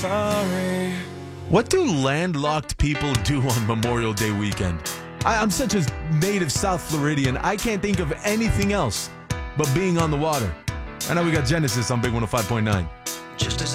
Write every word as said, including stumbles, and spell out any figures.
Sorry. What do landlocked people do on Memorial Day weekend? I, I'm such a native South Floridian, I can't think of anything else but being on the water. I know we got Genesis on Big one oh five point nine. Just as